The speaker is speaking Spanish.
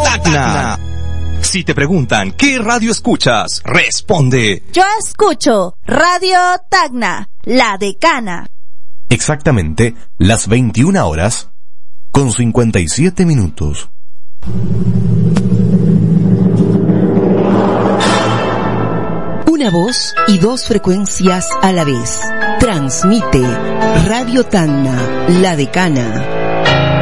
Tacna. Si te preguntan ¿qué radio escuchas? Responde: yo escucho Radio Tacna, La Decana. Exactamente las 21 horas con 57 minutos. Una voz y dos frecuencias a la vez. Transmite Radio Tacna, La Decana.